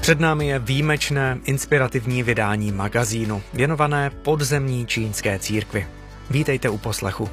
Před námi je výjimečné inspirativní vydání magazínu věnované podzemní čínské církvi. Vítejte u poslechu.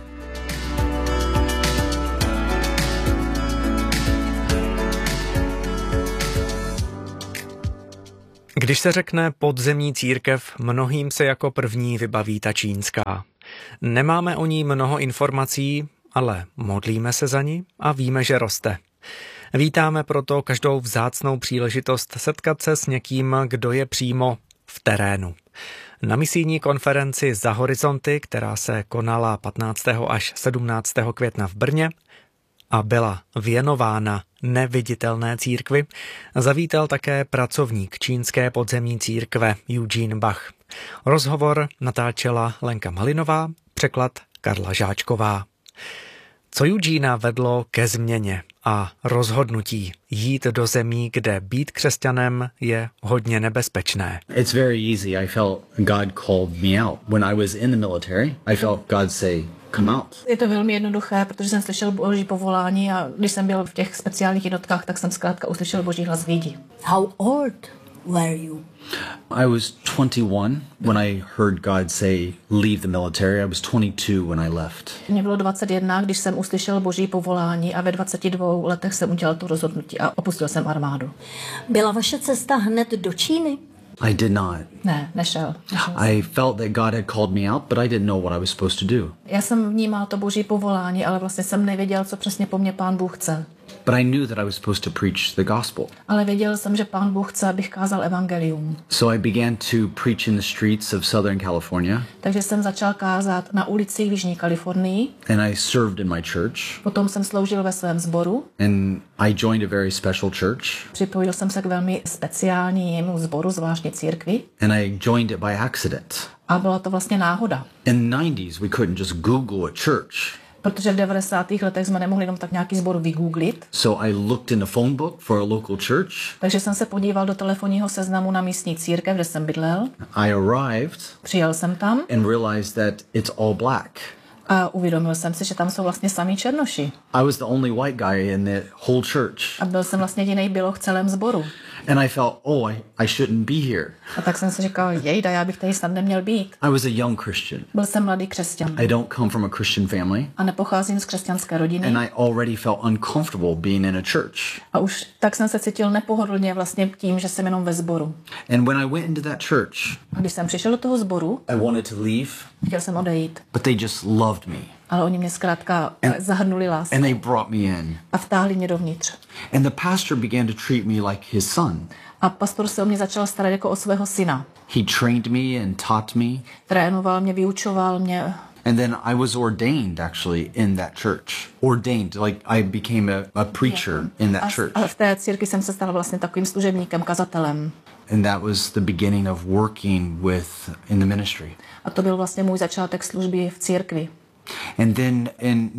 Když se řekne podzemní církev, mnohým se jako první vybaví ta čínská. Nemáme o ní mnoho informací, ale modlíme se za ní a víme, že roste. Vítáme proto každou vzácnou příležitost setkat se s někým, kdo je přímo v terénu. Na misijní konferenci Za horizonty, která se konala 15. až 17. května v Brně a byla věnována neviditelné církvi, zavítal také pracovník čínské podzemní církve Eugene Bach. Rozhovor natáčela Lenka Malinová, překlad Karla Žáčková. Co Eugena vedlo ke změně a rozhodnutí jít do zemí, kde být křesťanem je hodně nebezpečné? It's very easy. I felt God called me out. When I was in the military, I felt God say, come out. Je to velmi jednoduché, protože jsem slyšel Boží povolání a když jsem byl v těch speciálních jednotkách, tak jsem zkrátka uslyšel Boží hlas vyjdi. How old were you? I was 21 when I heard God say, leave the military. I was 22 when I left. Mně bylo 21, když jsem uslyšel Boží povolání a ve 22 letech jsem udělal to rozhodnutí a opustil jsem armádu. Byla vaše cesta hned do Číny? I did not. Ne, nešel. I felt that God had called me out, but I didn't know what I was supposed to do. Já jsem vnímal to Boží povolání, ale vlastně jsem nevěděl, co přesně po mně Pán Bůh chce. But I knew that I was supposed to preach the gospel. Ale věděl jsem, že Pán Bůh chce, abych kázal evangelium. So I began to preach in the streets of Southern California. Takže jsem začal kázat na ulicích v Jižní Kalifornii. And I served in my church. Potom jsem sloužil ve svém sboru. And I joined a very special church. Připojil jsem se k velmi speciálnímu sboru, zvláštní církvi. And I joined it by accident. A byla to vlastně náhoda. In the 90s, we couldn't just Google a church. Protože v 90. letech jsme nemohli jenom tak nějaký sbor vygooglit. So I looked in the phone book for a local church. Takže jsem se podíval do telefonního seznamu na místní církev, kde jsem bydlel. I arrived. Přijel jsem tam. And realized that it's all black. A uvědomil jsem si, že tam jsou vlastně samí černoši. I was the only white guy in the whole church. A byl jsem vlastně jedinej běloch v celém sboru. And I felt, I shouldn't be here. A tak jsem si říkal, jejda, já bych tady snad neměl být. I was a young Christian. Byl jsem mladý křesťan. I don't come from a Christian family. A nepocházím z křesťanské rodiny. And I already felt uncomfortable being in a church. A už tak jsem se cítil nepohodlně vlastně tím, že jsem jenom ve sboru. And when I went into that church, a když jsem přišel do toho sboru, I wanted to leave. Chtěl jsem odejít. But they just loved me. Ale oni mě zkrátka zahrnuli láskou. And they brought me in. A vtáhli mě dovnitř. And the pastor began to treat me like his son. A pastor se o mě začal starat jako o svého syna. He trained me and taught me. Trénoval mě, vyučoval mě. And then I was ordained actually in that church. Ordained, like I became a preacher in that church. A v té církvi jsem se stal vlastně takovým služebníkem, kazatelem. And that was the beginning of working in the ministry. A to byl vlastně můj začátek služby v církvi. And then in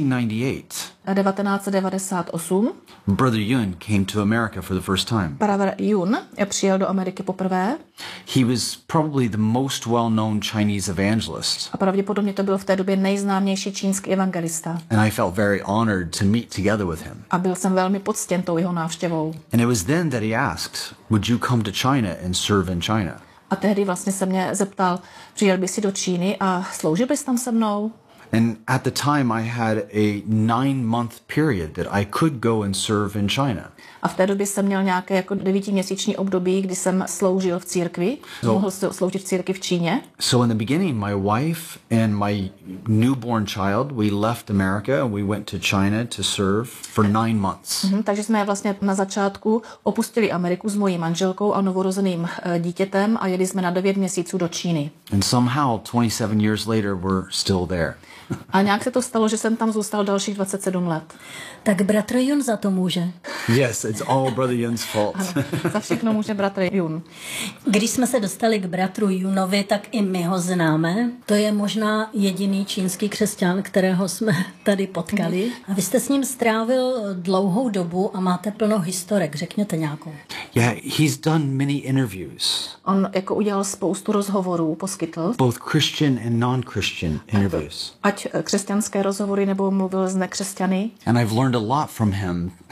1998, Brother Yun came to America for the first time. Brother Yun přijel do Ameriky poprvé. He was probably the most well-known Chinese evangelist. A pravděpodobně to byl v té době nejznámější čínský evangelista. And I felt very honored to meet together with him. A byl jsem velmi poctěn tou jeho návštěvou. And it was then that he asked, would you come to China and serve in China? A tehdy vlastně se mě zeptal, přijel bys si do Číny a sloužil bys tam se mnou? And at the time I had a 9-month period that I could go and serve in China. A v té době jsem měl nějaké jako 9měsíční období, kdy jsem sloužil v církvi, mohl sloužit v církvi v Číně. So in the beginning, my wife and my newborn child, we left America and we went to China to serve for 9 months. Takže jsme vlastně na začátku opustili Ameriku s mojí manželkou a novorozeným dítětem a jeli jsme na 9 měsíců do Číny. And somehow 27 years later we're still there. A nějak se to stalo, že jsem tam zůstal dalších 27 let. Tak bratr Yun za to může. Yes, it's all Brother Yun's fault. Ano, za všechno může bratr Yun. Když jsme se dostali k bratru Yunovi, tak i my ho známe. To je možná jediný čínský křesťan, kterého jsme tady potkali. A vy jste s ním strávil dlouhou dobu a máte plno historek. Řekněte nějakou. Yeah, he's done many interviews. On jako udělal spoustu rozhovorů, poskytl. Both Christian and non-Christian interviews. Ať křesťanské rozhovory nebo mluvil s nekřesťany. And I've learned a lot from him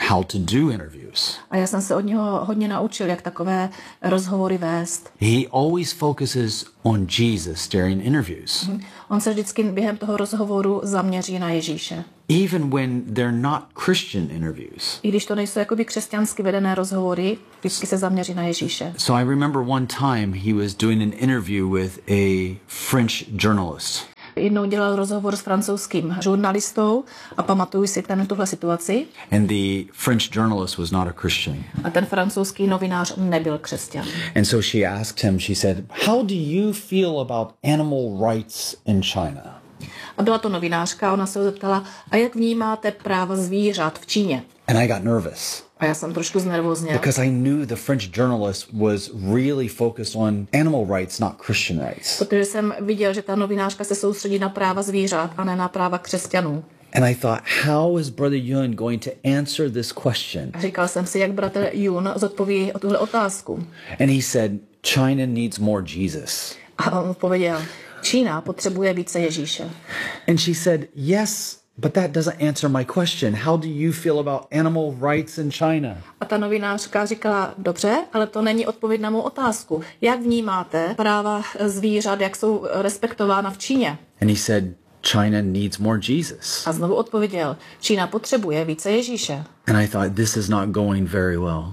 how to do interviews. A já jsem se od něho hodně naučil, jak takové rozhovory vést. He always focuses on Jesus during interviews. On se vždycky během toho rozhovoru zaměří na Ježíše. Even when they're not Christian interviews. I když to nejsou jakoby křesťansky vedené rozhovory, vždycky se zaměří na Ježíše. So I remember one time he was doing an interview with a French journalist. Jednou dělal rozhovor s francouzským žurnalistou a pamatuju si tuhle situaci. And the French journalist was not a Christian. A ten francouzský novinář nebyl křesťan. And so she asked him, she said, "How do you feel about animal rights in China?" A byla to novinářka, ona se ho zeptala, a jak vnímáte práva zvířat v Číně? And I got nervous. A já jsem trošku znervózněl. Because I knew the French journalist was really focused on animal rights, not Christian rights. Protože jsem viděl, že ta novinářka se soustředí na práva zvířat a ne na práva křesťanů. And I thought, how is Brother Yun going to answer this question? A říkal jsem si, jak bratr Yun zodpoví o tuhle otázku. And he said, China needs more Jesus. A on odpověděl, Čína potřebuje více Ježíše. And she said, yes, but that doesn't answer my question. How do you feel about animal rights in China? A ta novinářka říkala, dobře, ale to není odpověď na mou otázku. Jak vnímáte práva zvířat, jak jsou respektována v Číně? And he said, China needs more Jesus. A znovu odpověděl, Čína potřebuje více Ježíše. And I thought, this is not going very well.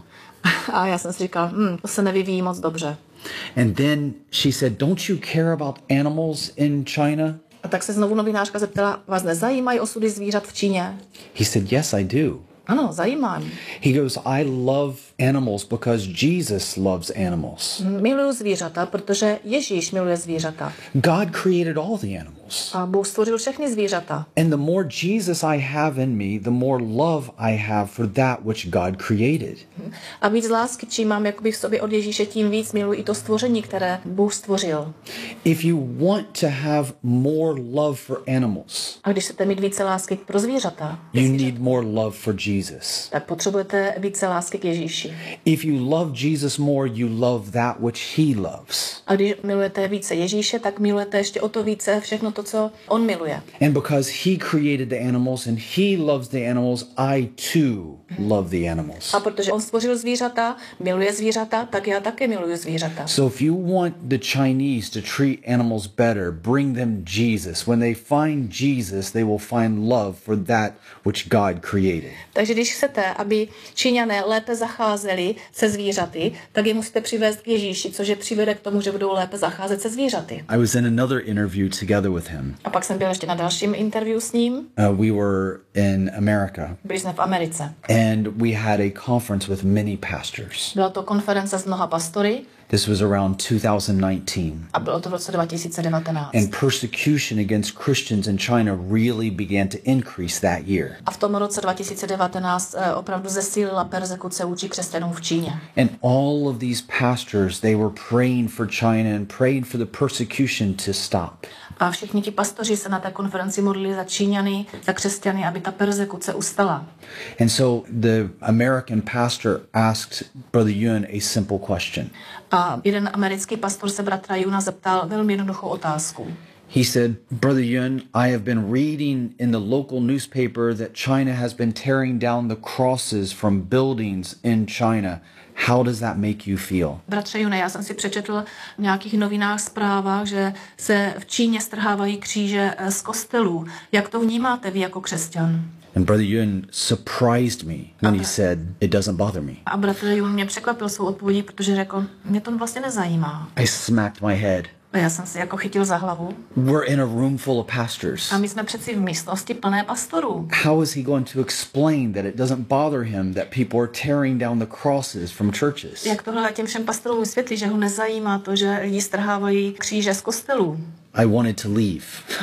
A já jsem si říkal, to se nevyvíjí moc dobře. And then she said, don't you care about animals in China? A tak se znovu novinářka zeptala, vás nezajímají osudy zvířat v Číně? He said, yes, I do. Ano, zajímá mě. He goes, I love animals because Jesus loves animals. Miluju zvířata, protože Ježíš miluje zvířata. God created all the animals. A Bůh stvořil všechny zvířata. And the more Jesus I have in me, the more love I have for that which God created. A víc lásky, čím mám jakoby v sobě od Ježíše, tím víc miluji i to stvoření, které Bůh stvořil. If you want to have more love for animals, A když chcete mít více lásky pro zvířata, you need more love for Jesus. tak potřebujete více lásky k Ježíši. If you love Jesus more, you love that which he loves. A když milujete více Ježíše, tak milujete ještě o to více všechno to, co on miluje. And because he created the animals and he loves the animals, I too love the animals. A protože on stvořil zvířata, miluje zvířata, tak já také miluji zvířata. So if you want the Chinese to treat animals better, bring them Jesus. When they find Jesus, they will find love for that which God created. Takže když chcete, aby Číňané lépe zacházeli se zvířaty, tak je musíte přivést k Ježíši, což je přivede k tomu, že budou lépe zacházet se zvířaty. I was in another interview together with him. A pak jsem byl ještě na dalším interview s ním. We were in America. Byli jsme v Americe. And we had a conference with many pastors. Byla to konference s mnoha pastory. This was around 2019. A bylo to v roce 2019. And persecution against Christians in China really began to increase that year. A v tom roce 2019 opravdu zesílila perzekuce vůči křesťanům v Číně. And all of these pastors, they were praying for China and praying for the persecution to stop. A všichni ti pastoři se na té konferenci modlili za Číňany, za křesťany, aby ta perzekuce ustala. And so the American pastor asked Brother Yun a simple question. A jeden americký pastor se bratra Juna zeptal velmi jednoduchou otázku. He said, Brother Yun, I have been reading in the local newspaper that China has been tearing down the crosses from buildings in China. How does that make you feel? Bratře June, já jsem si přečetl v nějakých novinách zprávách, že se v Číně strhávají kříže z kostelů. Jak to vnímáte vy jako křesťan? And Brother Yun surprised me when he said, it doesn't bother me. A bratr Jun mě překvapil svou odpovědí, protože řekl, mě to vlastně nezajímá. I smacked my head. A já jsem si jako chytil za hlavu. We're in a room full of pastors. A my jsme přeci v místnosti plné pastorů. How is he going to explain that it doesn't bother him that people are tearing down the crosses from churches? Jak tohle těm všem pastorům vysvětlí, že ho nezajímá to, že lidi strhávají kříže z kostelů? I wanted to leave.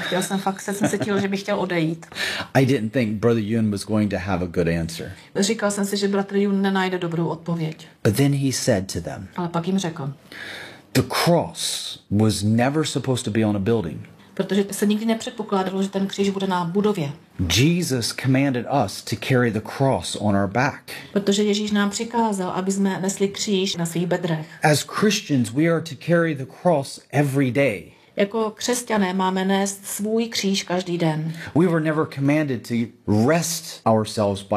Jsem se cítil, že bych chtěl odejít. I didn't think Brother Yun was going to have a good answer. Říkal jsem si, že bratr Jun nenajde dobrou odpověď. But then he said to them, Ale pak jim řekl, the cross was never supposed to be on a building. Protože se nikdy nepředpokládalo, že ten kříž bude na budově. Jesus commanded us to carry the cross on our back. Protože Ježíš nám přikázal, aby jsme nesli kříž na svých bedrech. As Christians, we are to carry the cross every day. Jako křesťané máme nést svůj kříž každý den. We were never commanded to rest ourselves by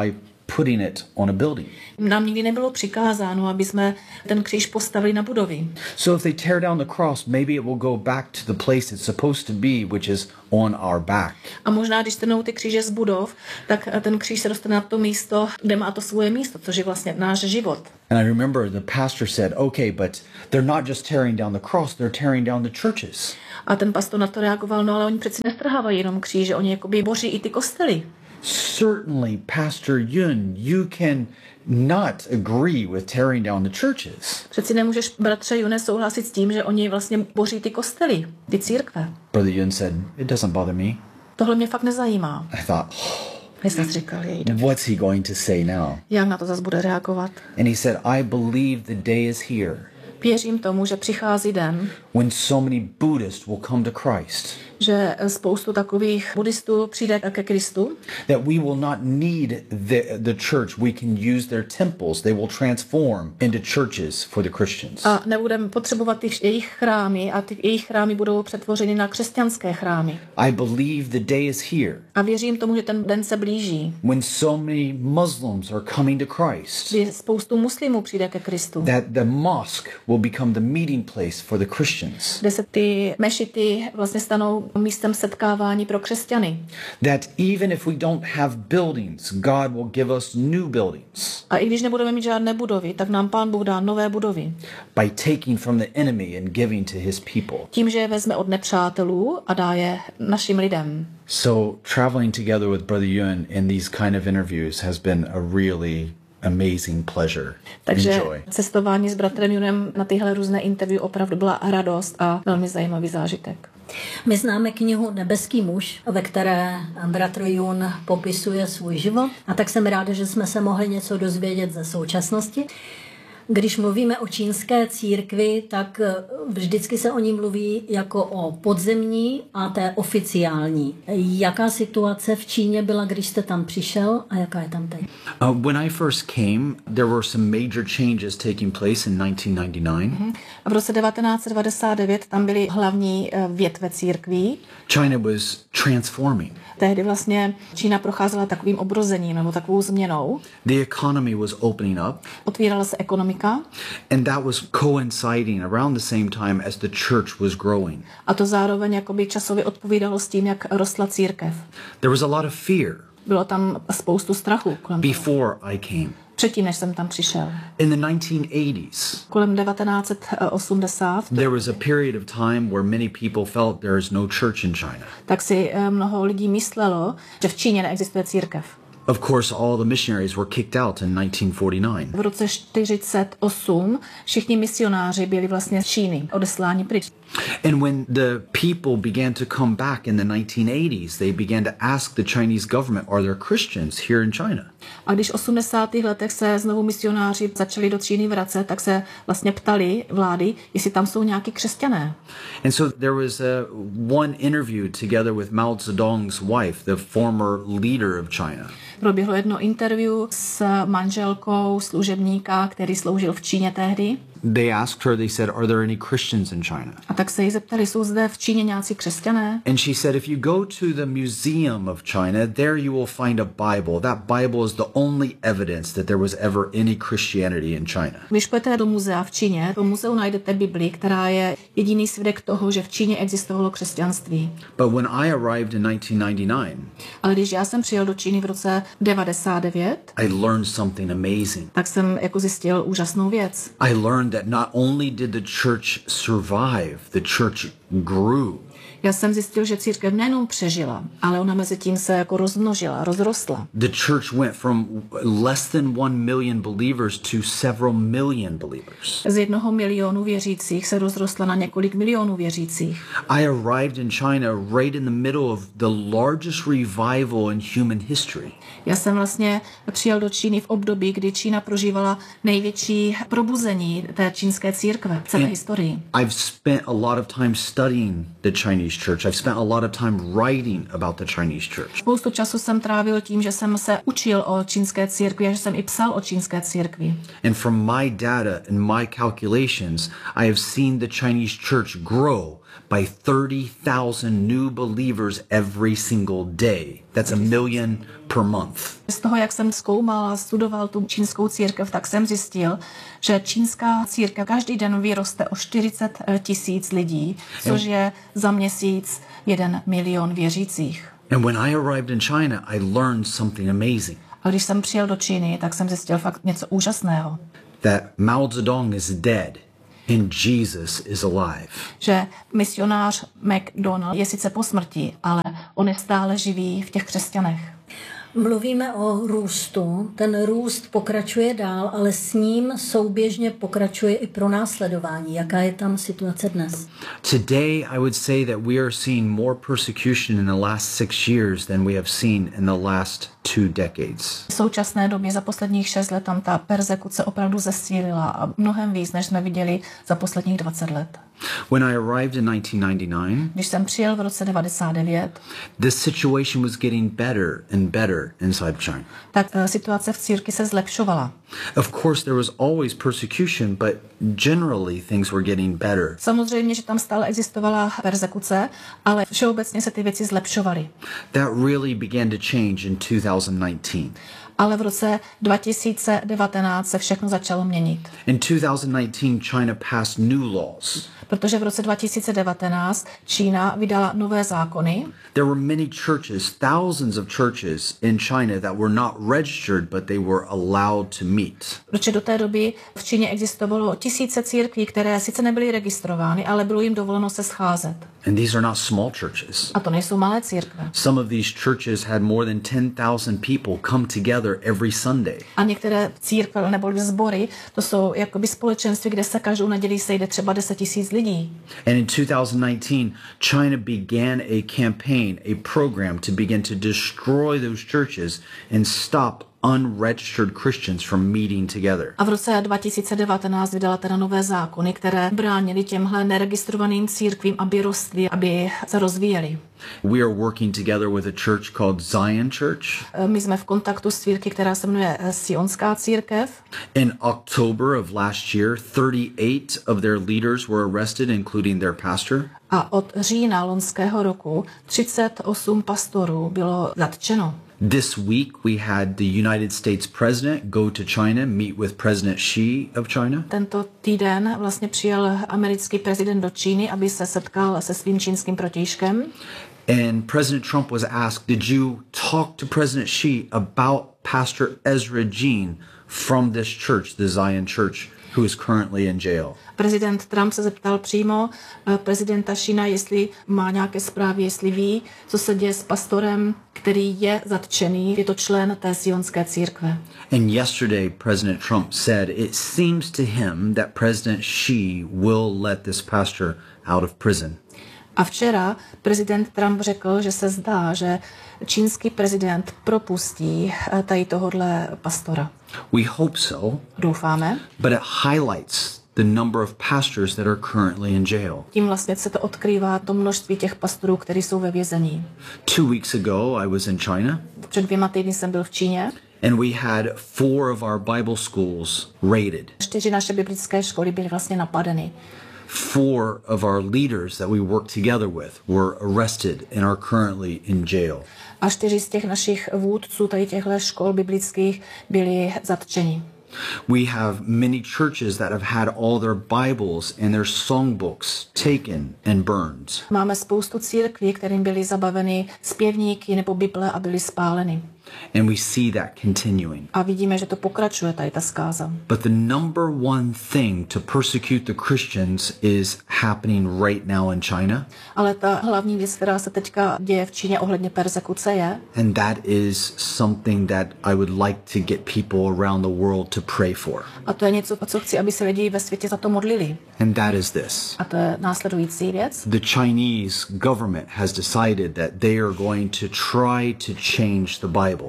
putting it on a building. Nám nikdy nebylo přikázáno, aby jsme ten kříž postavili na budovy. So if they tear down the cross, maybe it will go back to the place it's supposed to be, which is on our back. A možná, když strhnou ty kříže z budov, tak ten kříž se dostane na to místo, kde má to svoje místo, což je vlastně náš život. And I remember the pastor said, okay, but they're not just tearing down the cross, they're tearing down the churches. A ten pastor na to reagoval, no ale oni přeci nestrhávají jenom kříže, oni jakoby boří i ty kostely. Certainly, Pastor Yun, you can not agree with tearing down the churches. Přeci nemůžeš, bratře June, souhlasit s tím, že oni vlastně boří ty kostely, ty církve. Brother Yun said, it doesn't bother me. Tohle mě fakt nezajímá. I thought, Já jsem si říkal, what's he going to say now? jak na to zase bude reagovat. And he said, I believe the day is here Věřím tomu, že přichází den, when so many Buddhists will come to Christ, že spoustu takových buddhistů přijde ke Kristu, that we will not need the church. We can use their temples. They will transform into churches for the Christians. a nebudeme potřebovat ty jejich chrámy a ty jejich chrámy budou přetvořeny na křesťanské chrámy. I believe the day is here A věřím tomu, že ten den se blíží, when so many Muslims are coming to Christ, kdy spoustu muslimů přijde ke Kristu, that the mosque will become the meeting place for the Christians. kde se ty mešity vlastně stanou místem setkávání pro křesťany. That even if we don't have buildings, God will give us new buildings A i když nebudeme mít žádné budovy, tak nám Pán Bůh dá nové budovy. by taking from the enemy and giving to his people. Tím, že je vezme od nepřátelů a dá je našim lidem. So traveling together with Brother Yun in these kind of interviews has been a really amazing pleasure. Takže Enjoy. cestování s bratrem Junem na tyhle různé interview opravdu byla radost a velmi zajímavý zážitek. My známe knihu Nebeský muž, ve které bratr Jun popisuje svůj život, a tak jsem ráda, že jsme se mohli něco dozvědět ze současnosti. Když mluvíme o čínské církvi, tak vždycky se o ní mluví jako o podzemní a té oficiální. Jaká situace v Číně byla, když jste tam přišel, a jaká je tam teď? When I first came, there were some major changes taking place in 1999. A v roce 1999 tam byly hlavní větve církví. China was transforming. Tehdy vlastně Čína procházela takovým obrozením nebo takovou změnou. The economy was opening up, Otvírala se ekonomika and that was coinciding around the same time as the church was growing. a to zároveň jakoby časově odpovídalo s tím, jak rostla církev. There was a lot of fear Bylo tam spoustu strachu kolem toho. before I came. Předtím, než jsem tam přišel. In the 1980s, Kolem 1980 there was a period of time where many people felt there is no church in China. tak si mnoho lidí myslelo, že v Číně neexistuje církev. Of course, all the missionaries were kicked out in 1949. V roce 1948 všichni misionáři byli vlastně z Číny odesláni pryč. And when the people began to come back in the 1980s, they began to ask the Chinese government, are there Christians here in China? A když v 80. letech se znovu misionáři začali do Číny vracet, tak se vlastně ptali vlády, jestli tam jsou nějaký křesťané. And so there was one interview together with Mao Zedong's wife, the former leader of China. Proběhlo jedno interview s manželkou služebníka, který sloužil v Číně tehdy. They asked her, they said, are there any Christians in China? A tak se jí zeptali, jsou zde v Číně nějací křesťané? And she said, if you go to the Museum of China, there you will find a Bible. That Bible is the only evidence that there was ever any Christianity in China. Když půjdete do muzea v Číně, v muzeu najdete Bibli, která je jediný svědek toho, že v Číně existovalo křesťanství. But when I arrived in 1999, Ale když já jsem přijel do Číny v roce 99, I learned something amazing. tak jsem jako zjistil úžasnou věc. I learned that not only did the church survive, the church grew. Já jsem zjistil, že církev nejenom přežila, ale ona mezi tím se jako rozmnožila, rozrostla. The church went from less than 1 million believers to several million believers. Z 1 milionu věřících se rozrostla na několik milionů věřících. I arrived in China right in the middle of the largest revival in human history. Já jsem vlastně přijel do Číny v období, kdy Čína prožívala největší probuzení té čínské církve v celé historii. I've spent a lot of time studying the Chinese church. I've spent a lot of time writing about the Chinese church. Spoustu času jsem trávil tím, že jsem se učil o čínské církvi a že jsem i psal o čínské církvi. And from my data and my calculations, I have seen the Chinese church grow by 30,000 new believers every single day. That's 1 million per month. Z toho, jak jsem zkoumal a studoval tu čínskou církev, tak jsem zjistil, že čínská církev každý den vyroste o 40 000 lidí, což je za měsíc 1 milion věřících. And when I arrived in China, I learned something amazing. A když jsem přijel do Číny, tak jsem zjistil fakt něco úžasného. That Mao Zedong is dead and Jesus is alive. Že misionář McDonald je sice po smrti, ale on je stále živý v těch křesťanech. Mluvíme o růstu. Ten růst pokračuje dál, ale s ním souběžně pronásledování i pronásledování. Jaká je tam situace dnes? Today, I would say that we are seeing more persecution in the last 6 years than we have seen in the last 2 decades. V současné době za posledních 6 let tam ta persekuce opravdu zesílila a mnohem víc, než jsme viděli za posledních 20 let. When I arrived in 1999, Když jsem přijel v roce 99, the situation was getting better and better inside China. tak situace v církvi se zlepšovala. Of course, there was always persecution, but generally things were getting better. Samozřejmě, že tam stále existovala persekuce, ale všeobecně se ty věci zlepšovaly. That really began to change in 2019. Ale v roce 2019 se všechno začalo měnit. In 2019, China passed new laws. Protože v roce 2019 Čína vydala nové zákony. There were many churches, thousands of churches in China that were not registered, but they were allowed to meet. Protože do té doby v Číně existovalo tisíce církví, které sice nebyly registrovány, ale bylo jim dovoleno se scházet. And these are not small churches. A to nejsou malé církve. Some of these churches had more than 10,000 people come together every Sunday. A některé církve nebo sbory, to jsou jakoby společenství, kde se každou neděli sejde třeba 10 000 lidí. And in 2019, China began a campaign, a program to begin to destroy those churches and stop unregistered Christians from meeting together. A v roce 2019 vydala teda nové zákony, které bránily těmhle neregistrovaným církvím, aby rostly, aby se rozvíjely. We are working together with a church called Zion Church. My jsme v kontaktu s církví, která se jmenuje Sionská církev. In October of last year, 38 of their leaders were arrested, including their pastor. A od října loňského roku 38 pastorů bylo zatčeno. This week, we had the United States president go to China, meet with President Xi of China. Tento týden vlastně přijel americký prezident do Číny, aby se setkal se svým čínským protějškem. And President Trump was asked, did you talk to President Xi about Pastor Ezra Jean from this church, the Zion Church, who is currently in jail? Prezident Trump se zeptal přímo prezidenta Šína, jestli má nějaké zprávy, jestli ví, co se děje s pastorem, který je zatčený. Je to člen té sionské církve. And yesterday, President Trump said it seems to him that President Xi will let this pastor out of prison. A včera prezident Trump řekl, že se zdá, že čínský prezident propustí tady tohodle pastora. We hope so. Doufáme. But it highlights the number of pastors that are currently in jail. Tím vlastně se to odkrývá to množství těch pastorů, kteří jsou ve vězení. 2 weeks ago, I was in China. Před 2 týdny jsem byl v Číně. And we had 4 of our Bible schools raided. 4 naše biblické školy byly vlastně napadeny. 4 of our leaders that we work together with were arrested and are currently in jail. A 4 z těch našich vůdců tady těchto škol biblických byli zatčeni. We have many churches that have had all their Bibles and their songbooks taken and burned. Máme spoustu církví, kterým byly zabaveny zpěvníky nebo Bible a byly spáleny. And we see that continuing. A vidíme, že to pokračuje tady ta zkáza. But the number one thing to persecute the Christians is happening right now in China. Ale ta hlavní věc, která se teďka děje v Číně ohledně persekuce je, And that is something that I would like to get people around the world to pray for. a to je něco, co chci, aby se lidi ve světě za to modlili. And that is this. A to je následující věc. The Chinese government has decided that they are going to try to change the Bible.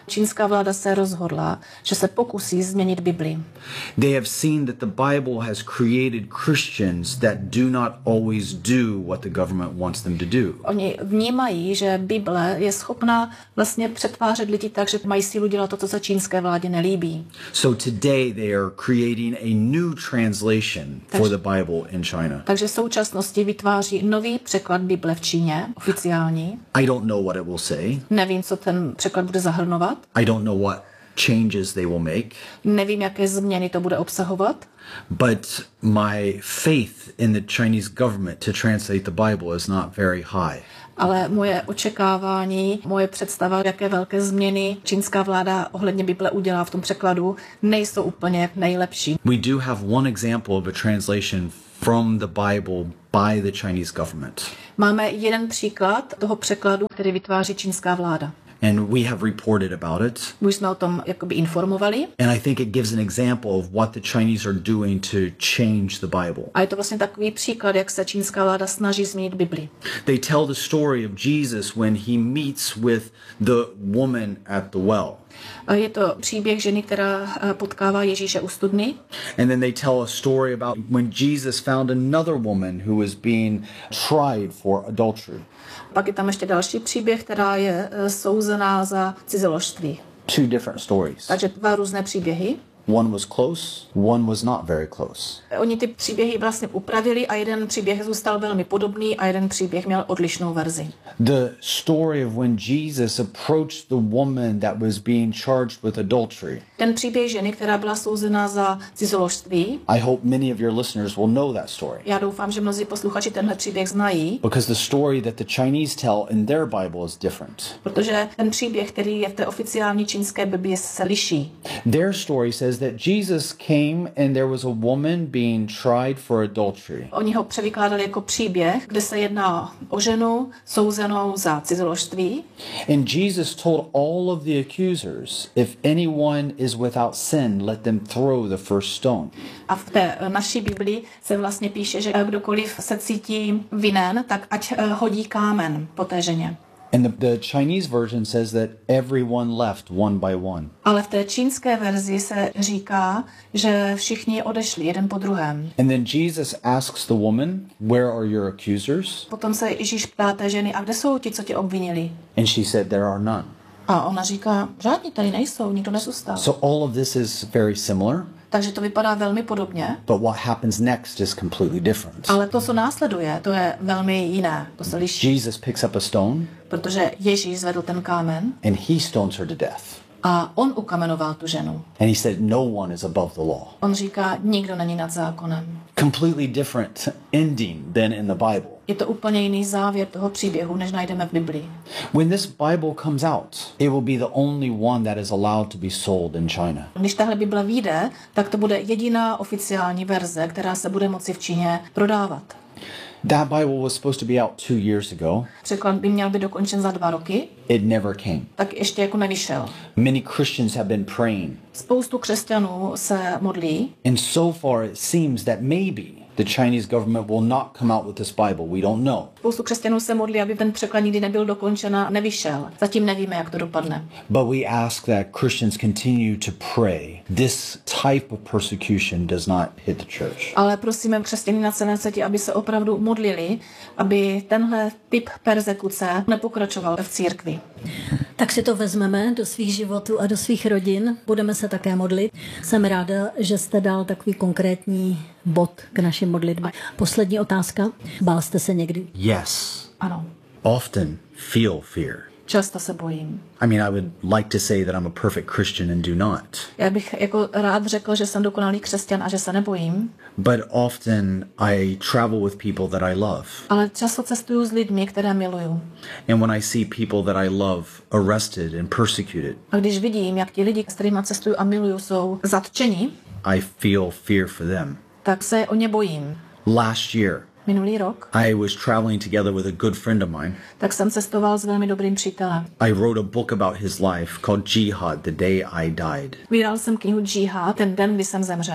Čínská vláda se rozhodla, že se pokusí změnit Bibli. They have seen that the Bible has created Christians that do not always do what the government wants them to do. Oni vnímají, že Bible je schopná vlastně přetvářet lidi tak, že mají sílu dělat to, co se čínské vládě nelíbí. So today they are creating a new translation for the Bible in China. Takže v současnosti vytváří nový překlad Bible v Číně, oficiální. I don't know what it will say. Nevím, co ten překlad bude zahrnovat. I don't know what changes they will make. Nevím, jaké změny to bude obsahovat. But my faith in the Chinese government to translate the Bible is not very high. Ale moje očekávání, moje představa, jaké velké změny čínská vláda ohledně Bible udělá v tom překladu, nejsou úplně nejlepší. We do have one example of a translation from the Bible by the Chinese government. Máme jeden příklad toho překladu, který vytváří čínská vláda. And we have reported about it. Už jsme o tom jakoby informovali. And I think it gives an example of what the Chinese are doing to change the Bible. A je to vlastně takový příklad, jak se čínská vláda snaží změnit Bibli. They tell the story of Jesus when he meets with the woman at the well. Je to příběh ženy, která potkává Ježíše u studny. And then they tell a story about when Jesus found another woman who was being tried for adultery. Pak je tam ještě další příběh, která je souzená za cizoložství. Two different stories. Takže dva různé příběhy. One was close, one was not very close. Oni ty příběhy vlastně upravili a jeden příběh zůstal velmi podobný a jeden příběh měl odlišnou verzi. The story of when Jesus approached the woman that was being charged with adultery. Ten příběh ženy, která byla souzena za cizoložství. I hope many of your listeners will know that story. Já doufám, že mnozí posluchači tenhle příběh znají. Because the story that the Chinese tell in their Bible is different. Protože ten příběh, který je v té oficiální čínské Bibli, se liší. Their story says that Jesus came and there was a woman being tried for adultery. Oni ho převykládali jako příběh, kde se jedná o ženu souzenou za cizoložství. And Jesus told all of the accusers, if anyone is without sin, let them throw the first stone. A v té naší Biblii se vlastně píše, že kdokoliv se cítí vinen, tak ať hodí kámen po té ženě. And the Chinese version says that everyone left one by one. Ale v té čínské verzi se říká, že všichni odešli jeden po druhém. And then Jesus asks the woman, where are your accusers? Potom se Ježíš ptá té ženy, a kde jsou ti, co tě obvinili? And she said, there are none. A ona říká, žádní tady nejsou, nikdo nezůstal. So all of this is very similar. Takže to vypadá velmi podobně. But what happens next is completely different. Ale to, co následuje, to je velmi jiné. To se liší. Jesus picks up a stone. Protože Ježíš zvedl ten kámen. And he stones her to death. A on ukamenoval tu ženu. And he said, no one is above the law. On říká, nikdo není nad zákonem. Completely different ending than in the Bible. Je to úplně jiný závěr toho příběhu, než najdeme v Biblii. When this Bible comes out, it will be the only one that is allowed to be sold in China. Když tahle Bible vyjde, tak to bude jediná oficiální verze, která se bude moci v Číně prodávat. That Bible was supposed to be out 2 years ago. Překlad by měl být dokončen za 2 roky. It never came. Tak ještě jako nevyšel. Many Christians have been praying. Spoustu křesťanů se modlí. And so far it seems that maybe the Chinese government will not come out with this Bible. We don't know. Spoustu křesťanů se modlí, aby ten překlad nikdy nebyl dokončen a nevyšel. Zatím nevíme, jak to dopadne. But we ask that Christians continue to pray. This type of persecution does not hit the church. Ale prosíme křesťany na celém světě, aby se opravdu modlili, aby tenhle typ perzekuce nepokračoval v církvi. Tak si to vezmeme do svých životů a do svých rodin. Budeme se také modlit. Jsem ráda, že jste dal takový konkrétní bod k naší modlitbě. Poslední otázka. Bál jste se někdy? Yes. Ano. Often feel fear. Často se bojím. I mean, I would like to say that I'm a perfect Christian and do not. Já bych jako rád řekl, že jsem dokonalý křesťan a že se nebojím. But often I travel with people that I love. Ale často cestuju s lidmi, které miluju. And when I see people that I love arrested and persecuted, A když vidím, jak ti lidi, s kterými cestuju a miluju, jsou zatčeni, I feel fear for them. tak se o ně bojím. Last year, Minulý rok, I was traveling together with a good friend of mine. tak jsem cestoval s velmi dobrým přítelem. I wrote a book about his life called Jihad, The Day I Died. Vydal jsem knihu Džihad, ten den, kdy jsem zemřel.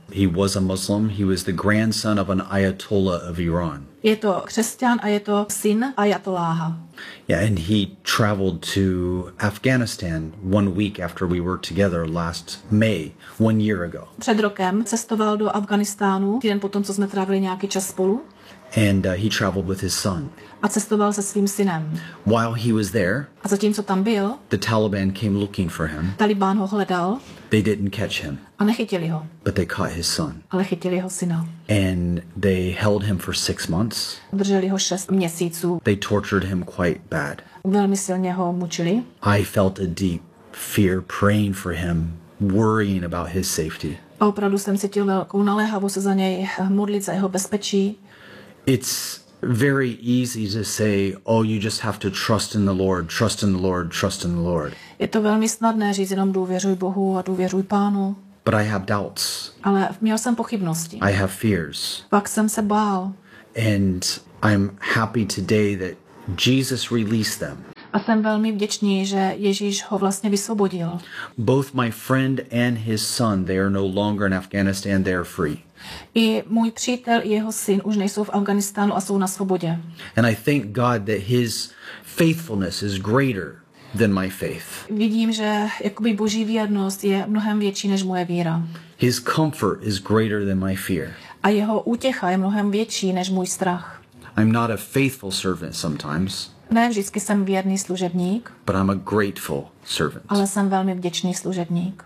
He was a Muslim. He was the grandson of an Ayatollah of Iran. Je to křesťan a je to syn ajatoláha. Yeah, and he traveled to Afghanistan 1 week after we were together last May, 1 year ago. Před rokem cestoval do Afghánistánu, týden potom, co jsme trávili nějaký čas spolu. And he traveled with his son. A cestoval se svým synem. While he was there, A zatímco tam byl, the Taliban came looking for him. Talibán ho hledal They didn't catch him, a nechytili ho, but they caught his son. ale chytili jeho syna. And they held him for 6 months. Udrželi ho 6 měsíců. They tortured him quite bad. Velmi silně ho mučili. I felt a deep fear praying for him, worrying about his safety. A opravdu jsem cítil velkou naléhavost se za něj modlit za jeho bezpečí. It's very easy to say, oh, you just have to trust in the Lord, trust in the Lord, trust in the Lord. Je to velmi snadné říct jenom důvěřuj Bohu a důvěřuj Pánu. But I have doubts. Ale měl jsem pochybnosti. I have fears. Pak jsem se bál. And I'm happy today that Jesus released them. A jsem velmi vděčný, že Ježíš ho vlastně vysvobodil. Both my friend and his son, they are no longer in Afghanistan, they are free. I můj přítel i jeho syn už nejsou v Afghánistánu a jsou na svobodě. And I thank God that his faithfulness is greater than my faith. Vidím, že jakoby boží věrnost je mnohem větší než moje víra. His comfort is greater than my fear. A jeho útěcha je mnohem větší než můj strach. I'm not a faithful servant sometimes, Ne vždycky jsem věrný služebník, but I'm a grateful servant. ale jsem velmi vděčný služebník.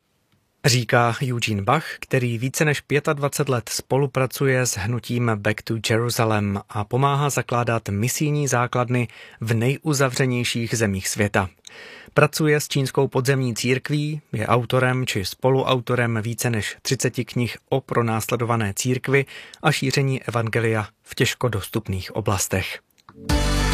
Říká Eugene Bach, který více než 25 let spolupracuje s hnutím Back to Jerusalem a pomáhá zakládat misijní základny v nejuzavřenějších zemích světa. Pracuje s čínskou podzemní církví, je autorem či spoluautorem více než 30 knih o pronásledované církvi a šíření evangelia v těžko dostupných oblastech.